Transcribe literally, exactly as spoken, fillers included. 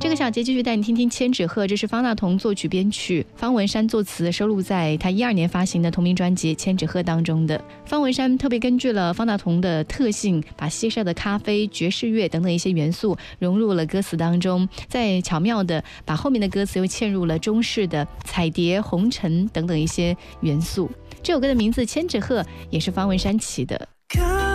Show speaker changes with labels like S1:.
S1: 这个小节继续带你听听《千纸鹤》，这是方大同作曲编曲，方文山作词，收录在他一二年发行的同名专辑《千纸鹤》当中的。方文山特别根据了方大同的特性，把西式的咖啡、爵士乐等等一些元素融入了歌词当中，再巧妙的把后面的歌词又嵌入了中式的彩蝶、红尘等等一些元素。这首歌的名字《千纸鹤》也是方文山起的。